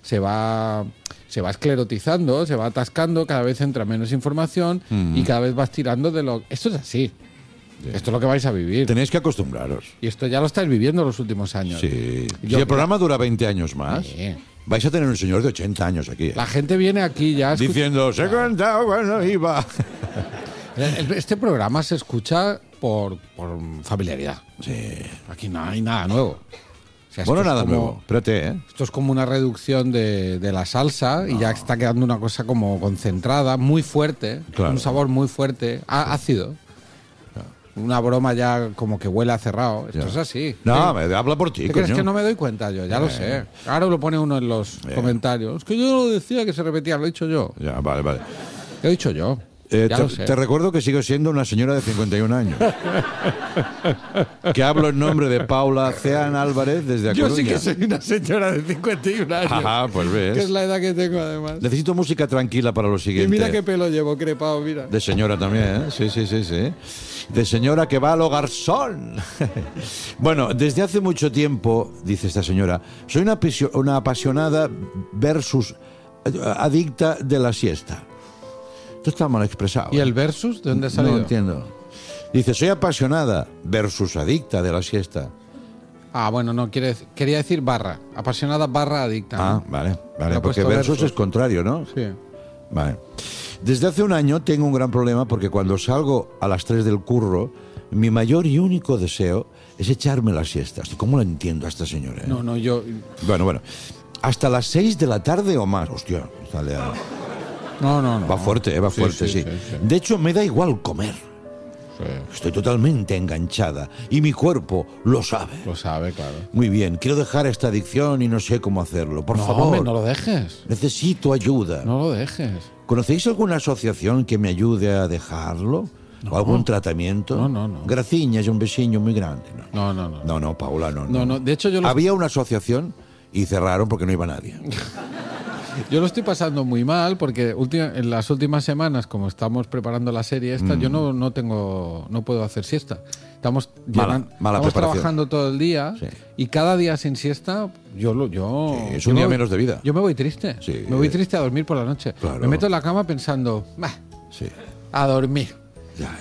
se va esclerotizando, se va atascando, cada vez entra menos información y cada vez vas tirando de lo... Esto es así. Sí. Esto es lo que vais a vivir. Tenéis que acostumbraros. Y esto ya lo estáis viviendo los últimos años. Sí. Si el programa dura 20 años más, vais a tener un señor de 80 años aquí. La gente viene aquí ya... Diciendo, se contaba cuando iba... Este programa se escucha por familiaridad. Sí. Aquí no hay nada nuevo. O sea, bueno, nada nuevo. Espérate, ¿eh? Esto es como una reducción de la salsa y ya está quedando una cosa como concentrada, muy fuerte, un sabor muy fuerte, ácido. Una broma ya como que huele a cerrado. Esto es así. No, habla por ti. ¿Qué crees que no me doy cuenta yo? Ya lo sé. Ahora lo pone uno en los comentarios. Es que yo no decía que se repetía, lo he dicho yo. Ya, vale. Lo he dicho yo. Te recuerdo que sigo siendo una señora de 51 años. Que hablo en nombre de Paula Ceán Álvarez desde A Coruña. Yo sí que soy una señora de 51 años. Ajá, pues ves. Que es la edad que tengo además. Necesito música tranquila para lo siguiente. Y mira qué pelo llevo crepado, mira. De señora también, ¿eh? Sí. De señora que va a lo garzón. Bueno, desde hace mucho tiempo, dice esta señora, soy una apasionada versus adicta de la siesta. Esto está mal expresado. ¿Y el versus? ¿De dónde ha salido? No entiendo. Dice, soy apasionada versus adicta de la siesta. Ah, bueno, no, quería decir barra. Apasionada barra adicta. ¿no? Ah, vale, porque versus es contrario, ¿no? Sí. Vale. Desde hace un año tengo un gran problema porque cuando salgo a las 3 del curro, mi mayor y único deseo es echarme la siesta. ¿Cómo lo entiendo a esta señora? No, yo... Bueno. Hasta las 6 de la tarde o más. Hostia, sale a... No. Va fuerte, sí. De hecho, me da igual comer. Sí. Estoy totalmente enganchada y mi cuerpo lo sabe. Lo sabe, claro. Muy bien, quiero dejar esta adicción y no sé cómo hacerlo. Por favor. Hombre, no lo dejes. Necesito ayuda. No lo dejes. ¿Conocéis alguna asociación que me ayude a dejarlo? ¿O algún tratamiento? No. Graciñas y un besiño muy grande. No. No, Paula, no. No, de hecho yo había una asociación y cerraron porque no iba nadie. Yo lo estoy pasando muy mal porque en las últimas semanas, como estamos preparando la serie esta, yo no puedo hacer siesta. Estamos trabajando todo el día y cada día sin siesta es un día menos de vida. Yo me voy triste. Sí. Me voy triste a dormir por la noche. Claro. Me meto en la cama pensando, a dormir. Ya.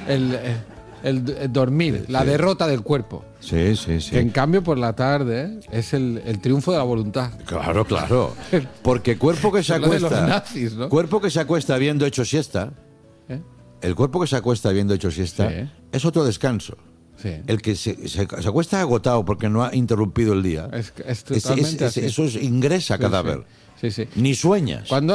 El dormir, la derrota del cuerpo. Sí. Que en cambio por la tarde es el triunfo de la voluntad. Claro. Porque cuerpo que se acuesta, los nazis, ¿no? Cuerpo que se acuesta habiendo hecho siesta, el cuerpo que se acuesta habiendo hecho siesta es otro descanso. Sí. El que se acuesta agotado porque no ha interrumpido el día. Es totalmente así. Eso ingresa cadáver. Sí. Ni sueñas. Cuando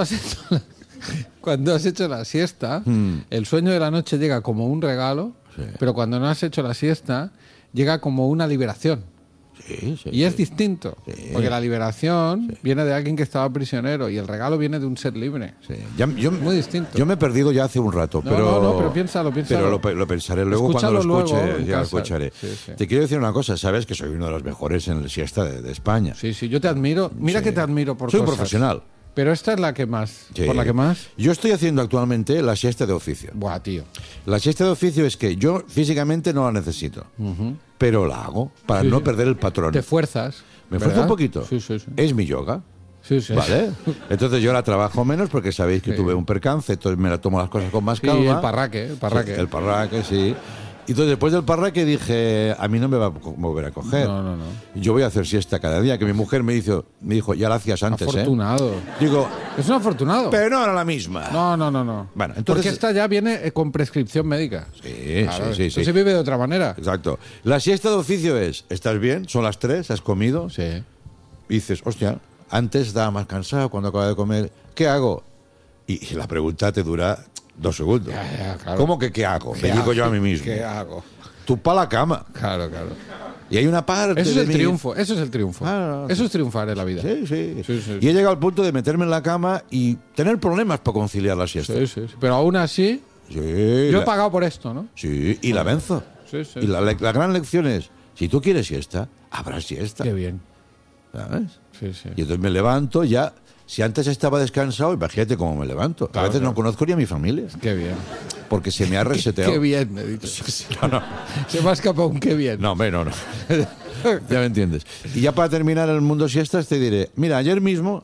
has hecho la siesta, el sueño de la noche llega como un regalo, pero cuando no has hecho la siesta, llega como una liberación. Y es distinto, porque la liberación viene de alguien que estaba prisionero y el regalo viene de un ser libre. Muy distinto. Yo me he perdido ya hace un rato, pero piénsalo. Pero lo pensaré luego. Escúchalo cuando lo escuche, ya lo escucharé. Sí. Te quiero decir una cosa, sabes que soy uno de los mejores en la siesta de España. Sí, yo te admiro. Mira que te admiro por soy cosas. Un profesional. Pero esta es la que más. ¿Por la que más? Yo estoy haciendo actualmente la siesta de oficio. Buah, tío. La siesta de oficio es que yo físicamente no la necesito, pero la hago para no perder el patrón. Te fuerzas. Me esfuerzo un poquito. Sí. Es mi yoga. Sí. ¿Vale? Entonces yo la trabajo menos porque sabéis que tuve un percance, entonces me la tomo las cosas con más calma. Sí, el parraque. El parraque, sí. Y entonces después del parraque dije, a mí no me va a volver a coger. No. Yo voy a hacer siesta cada día, que mi mujer me dijo, ya la hacías antes, afortunado. Digo, es un afortunado. Pero no era la misma. No. Bueno, entonces, porque esta ya viene con prescripción médica. Sí. Se vive de otra manera. Exacto. La siesta de oficio es, ¿estás bien? Son las 3, ¿has comido? Sí. Y dices, hostia, antes estaba más cansado cuando acababa de comer. ¿Qué hago? Y la pregunta te dura 2 segundos. Ya, claro. ¿Cómo que qué hago? Me digo yo a mí mismo. ¿Qué hago? Tú pa' la cama. Claro. Y hay una parte Eso es el mí... triunfo. Eso es triunfar en la vida. Sí. Y he llegado al punto de meterme en la cama y tener problemas para conciliar la siesta. Sí. Pero aún así, yo he pagado por esto, ¿no? Sí, y la venzo. Sí. Y la gran lección es, si tú quieres siesta, habrá siesta. Qué bien. ¿Sabes? Sí. Y entonces me levanto ya. Si antes estaba descansado, imagínate cómo me levanto. A veces no conozco ni a mi familia. Qué bien. Porque se me ha reseteado. Qué bien, me he dicho. No. Se me ha escapado un qué bien. No, hombre, no. Ya me entiendes. Y ya para terminar el mundo siestas te diré, mira, ayer mismo